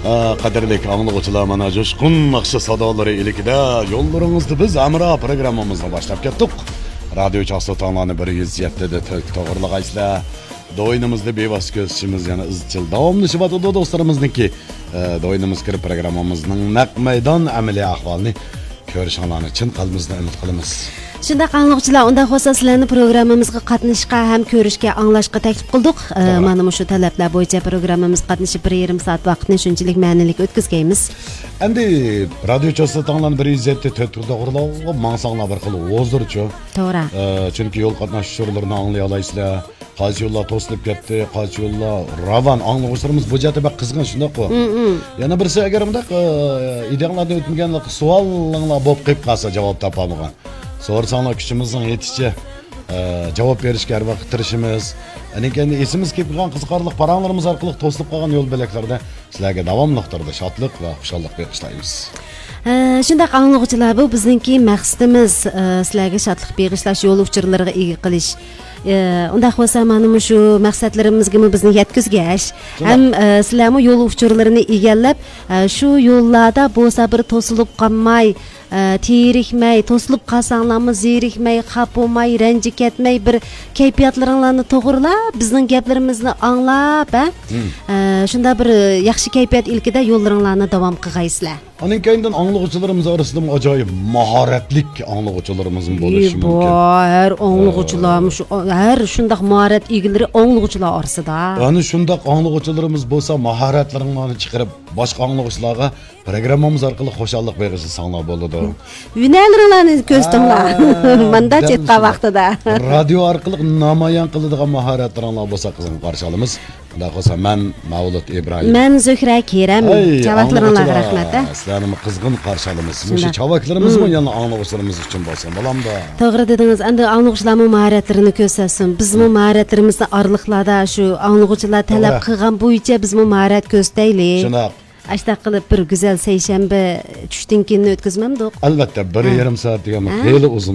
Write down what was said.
Qadrli anlıqçılar, mana coşqun naqshi sadolari ilikida yo'llaringizni biz Amra programmamizni boshlab ketdik. Radio chastotalarni 107 da to'g'rilaysizlar. Do'yinimizda bevosita ko'rsatishimiz yana izchil davomlashib o'tadi do'stlarimizniki. Do'yinimiz kirib programmamizning naq maydon amaliy ahvolini ko'rishingizni chin qalbimizdan umid qilamiz. Shunda qanlıqçılar, unda xo'sa sizlarni programmamizga qatnashishga ham ko'rishga, anglashga taklif qildik. Mana shu talablar bo'yicha programmamiz qatnashib 1,5 soat vaqtni shunchalik ma'nilik o'tkazgaymiz. Endi radio chastotalarni 107 to'g'rilab, mansanglar bir xil o'zdirchi. To'g'ri. Chunki yo'l qatnashuvchilarini anglay olasizlar. Qaysi yo'llar to'silib ketdi, qaysi yo'llar ravan anglag'uchilarimiz bu jihatda bak qizg'in shunday-ku. Yana birisi agar bundaq ideallarni o'tmagan savollar bo'lib qolib qolsa javob topolmagan. So'rasanglar kuchimizning yetishicha javob berishga har vaqt tirishimiz. Endi esimiz kelib qolgan qiziqarli paranglarimiz orqali to'silib qolgan yo'l belaklarida sizlarga davomli turdi shodlik va xushallik bag'ishlaymiz. Shunda qanlıqçılar, bu bizningki maqsadimiz sizlarga shodlik bag'ishlash, yo'l uchirlariga ega qilish. Unda xo'sa mana shu maqsadlarimizga bizni yetkazgash, ham sizlarmi yo'l uchirlarini egallab, shu yo'llarda bo'lsa bir to'silib qolmay, terikmay, to'silib qolsanglarmi zerikmay, xapolmay, ranji ketmay bir kayfiyatlaringlarni to'g'rilab, bizning gaplarimizni anglab, shunda bir yaxshi kayfiyat ilkida yo'llaringlarni davom qilgaysizlar. Onun kayından anlıqçılarımız arasında acayip maharetlik anlıqçılarımızın bo'lishi mumkin. Her anlıqçılarmış, her şundaq maharet ilgileri anlıqçılar arasında. Yani şundaq anlıqçılarımız bo'lsa, maharetlerini chiqarib boshqa anlıqçılarga programmamiz orqali xushallik berishni sanglar bo'ladi. Yunalaringlarni ko'rstinglar. Manda chetqa vaqtida. Radio orqali namoyon qiladigan maharetlaringlar bo'lsa qizg'in qarshi olamiz. Unda bo'lsa men Mavlud Ibrohim. Men Zuhra Keram. Javoblaringlarga rahmat. Sizlarni qizg'in qarshi olamiz. Shu javoblarimizni yana anlıqçılarımız uchun bo'lsin. Bo'lamda. To'g'ri dedingiz. Endi anlıqçılarning maharetlarini ko'rsatsin. Bizning maharetlarimizni orliqlarda shu anlıqçılar talab qilgan bo'yicha bizning maharet ko'rsataylik. Shunday. Ashta qilib bir go'zal seshanba tushdan keyin o'tkazmamdik. Albatta 1,5 soat degan xeyli uzun